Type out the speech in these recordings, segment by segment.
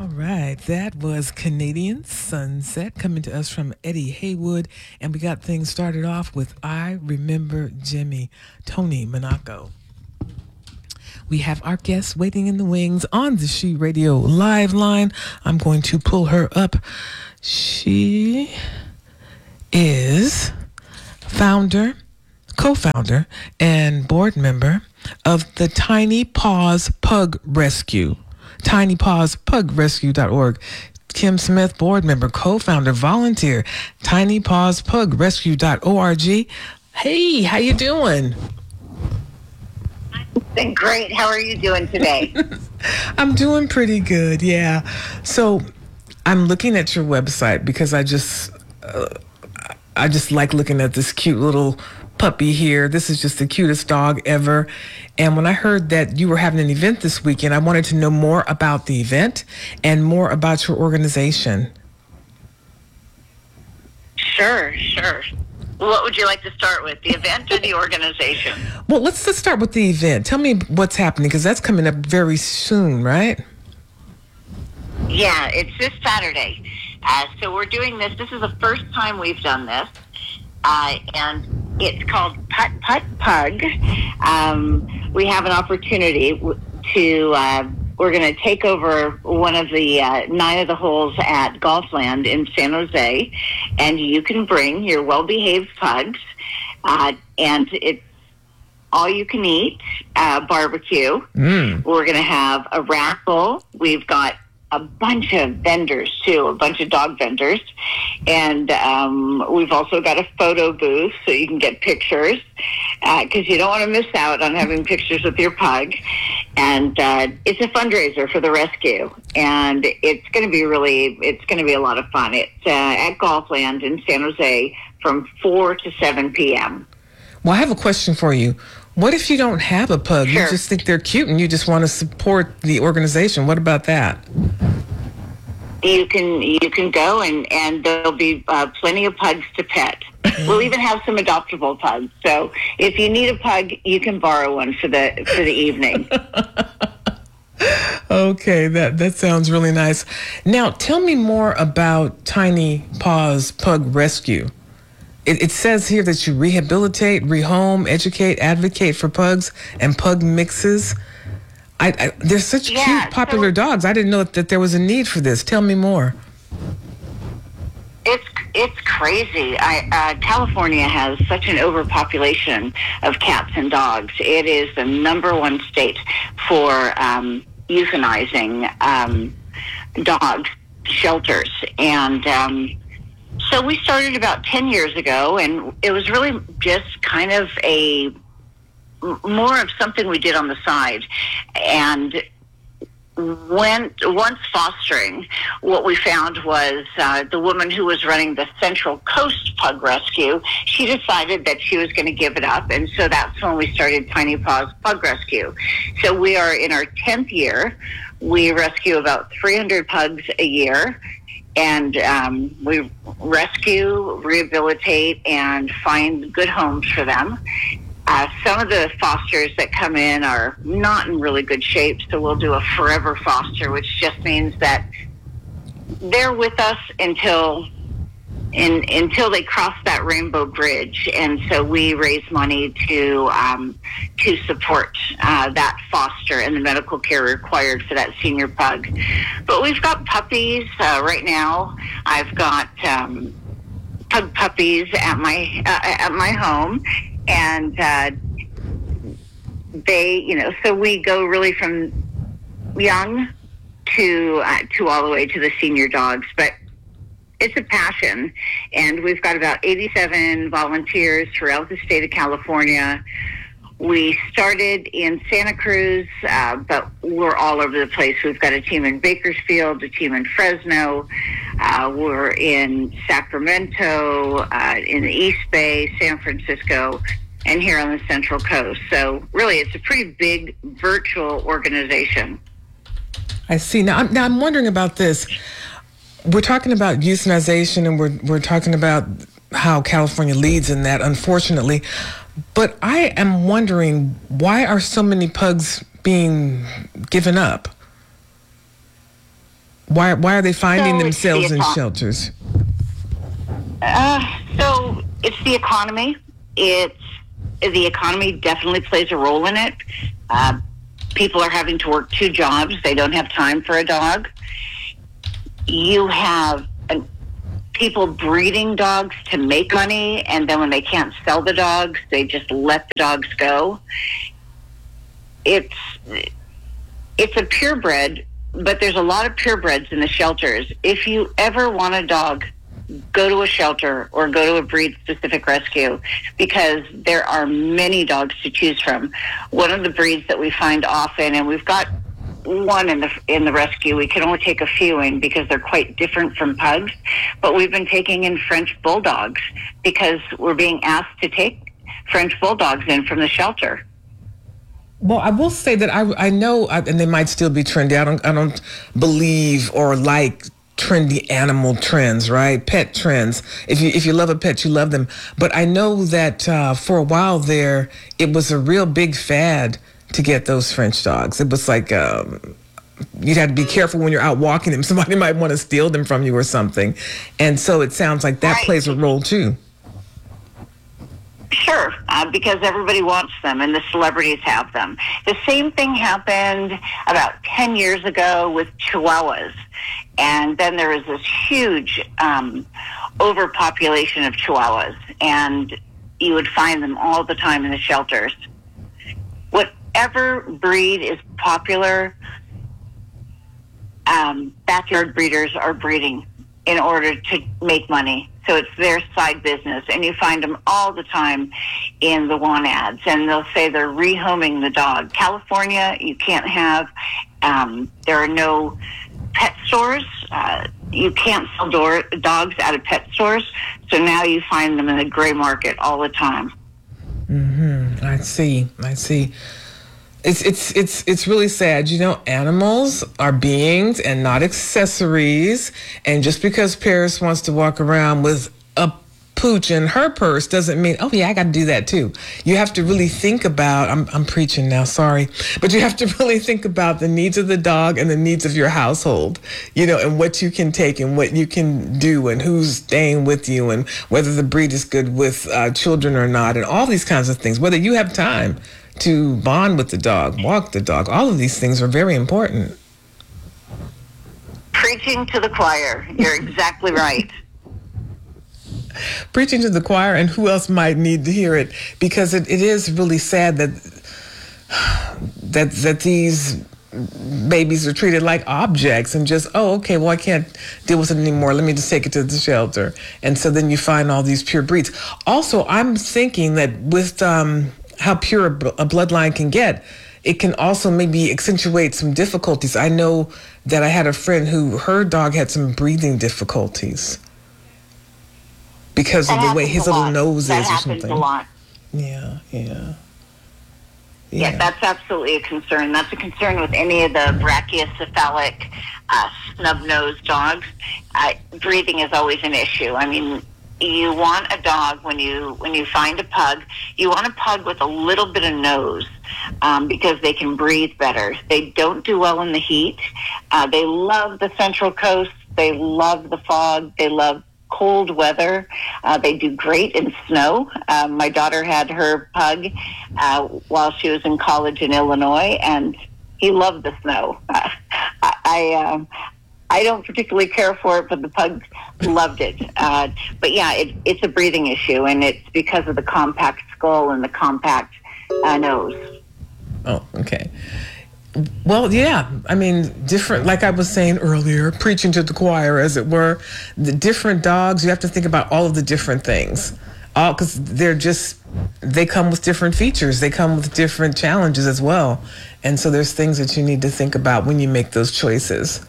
All right, that was Canadian Sunset coming to us from Eddie Haywood, and we got things started off with I Remember Jimmy, Tony Monaco. We have our guest waiting in the wings on the She Radio live line. I'm going to pull her up. She is co-founder, and board member of the Tiny Paws Pug Rescue. TinyPawsPugRescue.org. Kim Smith, board member, co-founder, volunteer, TinyPawsPugRescue.org. Hey, how you doing? Been great. How are you doing today? I'm doing pretty good, yeah. So I'm looking at your website because I just like looking at this cute little puppy here. This is just the cutest dog ever. And when I heard that you were having an event this weekend, I wanted to know more about the event and more about your organization. Sure. What would you like to start with, the event or the organization? Well, let's start with the event. Tell me what's happening, because that's coming up very soon, right? Yeah, it's this Saturday. So we're doing this. This is the first time we've done this. And it's called Putt Putt Pug. We have an opportunity to, we're going to take over one of the 9 of the holes at Golfland in San Jose, and you can bring your well-behaved pugs, and it's all you can eat barbecue. We're going to have a raffle. We've got a bunch of vendors too, a bunch of dog vendors, and we've also got a photo booth so you can get pictures, because you don't want to miss out on having pictures with your pug. And it's a fundraiser for the rescue, and it's going to be a lot of fun. It's at Golfland in San Jose from 4 to 7 p.m. Well, I have a question for you. What if you don't have a pug? Sure. You just think they're cute and you just want to support the organization. What about that? You can go and there'll be plenty of pugs to pet. We'll even have some adoptable pugs. So if you need a pug, you can borrow one for the evening. Okay, that sounds really nice. Now, tell me more about Tiny Paws Pug Rescue. It says here that you rehabilitate, rehome, educate, advocate for pugs and pug mixes. They're such cute, popular dogs. I didn't know that there was a need for this. Tell me more. It's crazy. California has such an overpopulation of cats and dogs. It is the number 1 state for euthanizing dog shelters. And so we started about 10 years ago, and it was really just kind of more of something we did on the side. And once fostering, what we found was the woman who was running the Central Coast Pug Rescue, she decided that she was going to give it up, and so that's when we started Tiny Paws Pug Rescue. So we are in our 10th year. We rescue about 300 pugs a year, and we rescue, rehabilitate, and find good homes for them. Some of the fosters that come in are not in really good shape, so we'll do a forever foster, which just means that they're with us until they cross that rainbow bridge. And so we raise money to support that foster and the medical care required for that senior pug. But we've got puppies right now. I've got pug puppies at my home. And so we go really from young to all the way to the senior dogs. But it's a passion, and we've got about 87 volunteers throughout the state of California. We started in Santa Cruz, but we're all over the place. We've got a team in Bakersfield, a team in Fresno. We're in Sacramento, in the East Bay, San Francisco, and here on the Central Coast. So really, it's a pretty big virtual organization. I see. Now I'm wondering about this. We're talking about euthanization, and we're talking about how California leads in that, unfortunately. But I am wondering, why are so many pugs being given up? Why are they finding So themselves in shelters? So it's the economy. The economy definitely plays a role in it. People are having to work 2 jobs. They don't have time for a dog. You have people breeding dogs to make money, and then when they can't sell the dogs, they just let the dogs go. It's a purebred, but there's a lot of purebreds in the shelters. If you ever want a dog, go to a shelter or go to a breed-specific rescue, because there are many dogs to choose from. One of the breeds that we find often, and we've got one in the rescue, we can only take a few in because they're quite different from pugs, but we've been taking in French bulldogs because we're being asked to take French bulldogs in from the shelter. Well, I will say that I know, and they might still be trendy. I don't believe or like trendy animal trends, right? Pet trends. If you love a pet, you love them. But I know that for a while there, it was a real big fad to get those French dogs. It was like you'd have to be careful when you're out walking them. Somebody might want to steal them from you or something. And so it sounds like that plays a role too. Sure, because everybody wants them and the celebrities have them. The same thing happened about 10 years ago with Chihuahuas. And then there was this huge overpopulation of Chihuahuas, and you would find them all the time in the shelters. Whatever breed is popular, backyard breeders are breeding in order to make money. So it's their side business, and you find them all the time in the want ads, and they'll say they're rehoming the dog. California, you can't have, there are no pet stores. You can't sell dogs out of pet stores, so now you find them in the gray market all the time. Mm-hmm. I see. It's really sad. You know, animals are beings and not accessories. And just because Paris wants to walk around with a pooch in her purse doesn't mean, oh yeah, I got to do that too. You have to really think about, I'm preaching now, sorry, but you have to really think about the needs of the dog and the needs of your household, you know, and what you can take and what you can do and who's staying with you and whether the breed is good with children or not and all these kinds of things, whether you have time to bond with the dog, walk the dog. All of these things are very important. Preaching to the choir. You're exactly right. Preaching to the choir, and who else might need to hear it? Because it is really sad that these babies are treated like objects and just, oh, okay, well, I can't deal with it anymore. Let me just take it to the shelter. And so then you find all these pure breeds. Also, I'm thinking that with how pure a bloodline can get, it can also maybe accentuate some difficulties. I know that I had a friend who her dog had some breathing difficulties because of the way his little nose is or something. That happens a lot. Yeah, that's absolutely a concern. That's a concern with any of the brachiocephalic, snub-nosed dogs. Breathing is always an issue. I mean, you want a dog, when you find a pug, you want a pug with a little bit of nose, because they can breathe better. They don't do well in the heat. They love the Central Coast. They love the fog. They love cold weather. They do great in snow. My daughter had her pug while she was in college in Illinois, and he loved the snow. I don't particularly care for it, but the pug loved it. But yeah, it's a breathing issue, and it's because of the compact skull and the compact nose. Oh, okay. Well, yeah. I mean, different, like I was saying earlier, preaching to the choir, as it were, the different dogs, you have to think about all of the different things. Because they come with different features. They come with different challenges as well. And so there's things that you need to think about when you make those choices.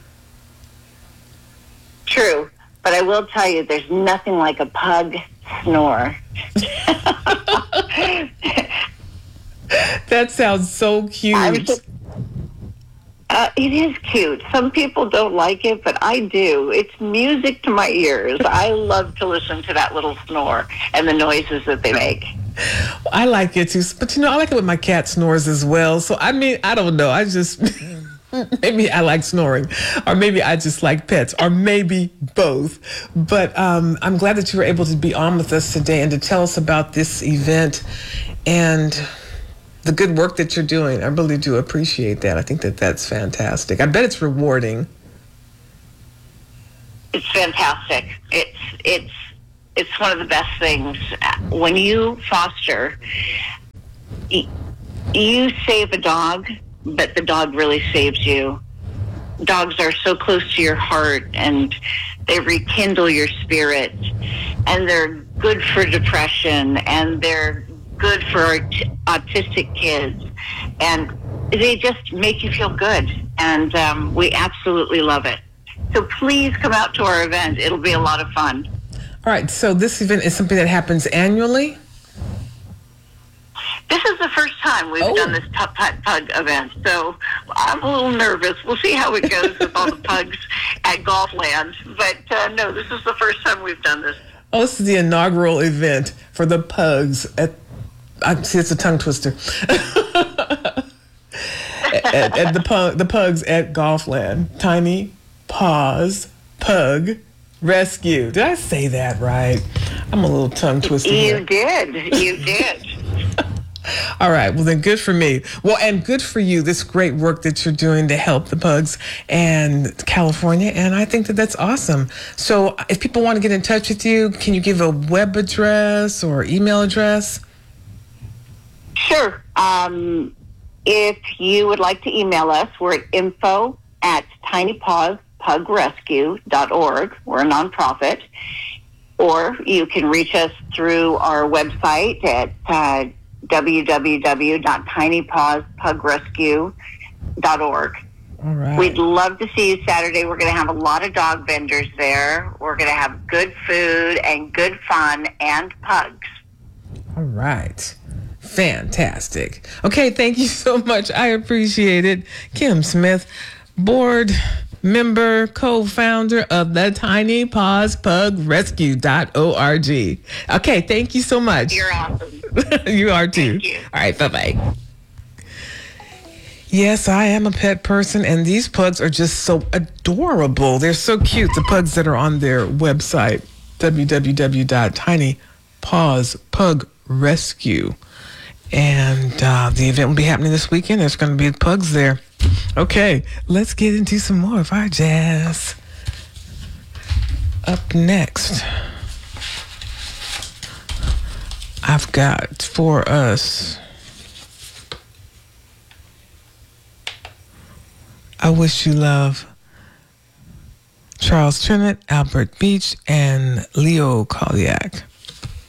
True, but I will tell you, there's nothing like a pug snore. That sounds so cute. It is cute. Some people don't like it, but I do. It's music to my ears. I love to listen to that little snore and the noises that they make. I like it too, but I like it when my cat snores as well. So I mean, I don't know. I just Maybe I like snoring, or maybe I just like pets, or maybe both. But I'm glad that you were able to be on with us today and to tell us about this event and the good work that you're doing. I really do appreciate that. I think that that's fantastic. I bet it's rewarding. It's fantastic. It's one of the best things. When you foster, you save a dog, but the dog really saves you. Dogs are so close to your heart, and they rekindle your spirit, and they're good for depression, and they're good for autistic kids, and they just make you feel good, and we absolutely love it. So please come out to our event. It'll be a lot of fun. All right, so this event is something that happens annually? This is the first time we've done this pug event, so I'm a little nervous. We'll see how it goes with all the pugs at Golfland. But no, this is the first time we've done this. Oh, this is the inaugural event for the pugs at, I see, it's a tongue twister. at the pugs at Golfland. Tiny Paws Pug Rescue. Did I say that right? I'm a little tongue twister. You did. All right. Well, then good for me. Well, and good for you, this great work that you're doing to help the pugs and California. And I think that that's awesome. So if people want to get in touch with you, can you give a web address or email address? Sure. If you would like to email us, we're at info@tinypawspugrescue.org. We're a nonprofit. Or you can reach us through our website at www.tinypawspugrescue.org. All right. We'd love to see you Saturday. We're going to have a lot of dog vendors there. We're going to have good food and good fun and pugs. All right. Fantastic. Okay, thank you so much. I appreciate it. Kim Smith, board member, co-founder of the Tiny Paws Pug Rescue.org. Okay, thank you so much. You're awesome. You are too. Thank you. All right, bye-bye. Yes, I am a pet person, and these pugs are just so adorable. They're so cute, the pugs that are on their website, www.tinypawspugrescue. And the event will be happening this weekend. There's going to be pugs there. Okay, let's get into some more of our jazz. Up next, I've got for us I Wish You Love, Charles Trinnet, Albert Beach, and Leo Kolyak.